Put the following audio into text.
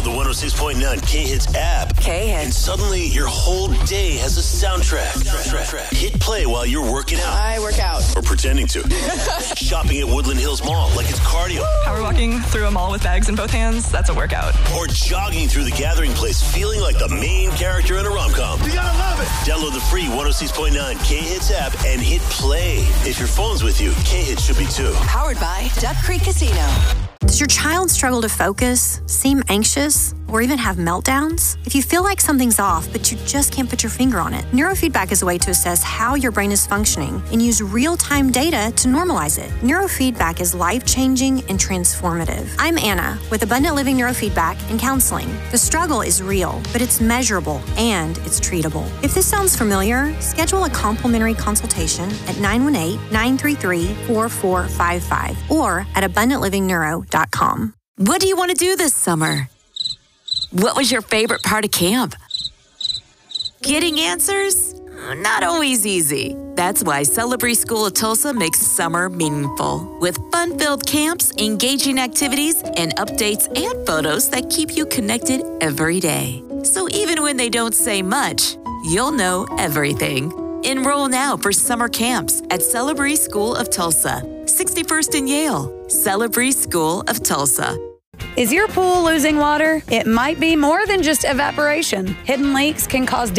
the 106.9 K-Hits app. K-Hits. And suddenly, your whole day has a soundtrack. Hit play while you're working out. I work out. Or pretending to. Shopping at Woodland Hills Mall like it's cardio. Power walking through a mall with bags in both hands, that's a workout. Or jogging through the gathering place feeling like the main character in a rom-com. You gotta love it. Download the free 106.9 K-Hits app and hit play. If your phone's with you, K-Hits should be too. Powered by Duck Creek Casino. Does your child struggle to focus, seem anxious, or even have meltdowns? If you feel like something's off, but you just can't put your finger on it, neurofeedback is a way to assess how your brain is functioning and use real-time data to normalize it. Neurofeedback is life-changing and transformative. I'm Anna with Abundant Living Neurofeedback and Counseling. The struggle is real, but it's measurable and it's treatable. If this sounds familiar, schedule a complimentary consultation at 918-933-4455 or at abundantlivingnneuro.com. What do you want to do this summer? What was your favorite part of camp? Getting answers? Not always easy. That's why Celebrate School of Tulsa makes summer meaningful. With fun-filled camps, engaging activities, and updates and photos that keep you connected every day. So even when they don't say much, you'll know everything. Enroll now for summer camps at Celebrate School of Tulsa, 61st and Yale. Celebrate School of Tulsa. Is your pool losing water? It might be more than just evaporation. Hidden leaks can cause